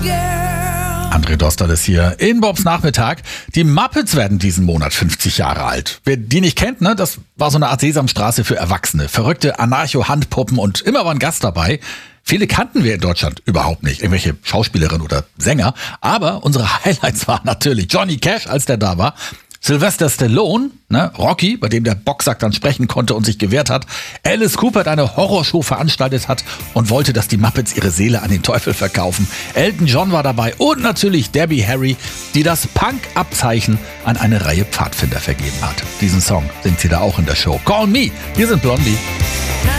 André Dostal ist hier in Bobs Nachmittag. Die Muppets werden diesen Monat 50 Jahre alt. Wer die nicht kennt, ne, das war so eine Art Sesamstraße für Erwachsene. Verrückte Anarcho-Handpuppen und immer war ein Gast dabei. Viele kannten wir in Deutschland überhaupt nicht, irgendwelche Schauspielerinnen oder Sänger. Aber unsere Highlights waren natürlich Johnny Cash, als der da war. Sylvester Stallone, ne, Rocky, bei dem der Boxsack dann sprechen konnte und sich gewehrt hat. Alice Cooper eine Horrorshow veranstaltet hat und wollte, dass die Muppets ihre Seele an den Teufel verkaufen. Elton John war dabei und natürlich Debbie Harry, die das Punk-Abzeichen an eine Reihe Pfadfinder vergeben hat. Diesen Song singt sie da auch in der Show. Call Me, wir sind Blondie.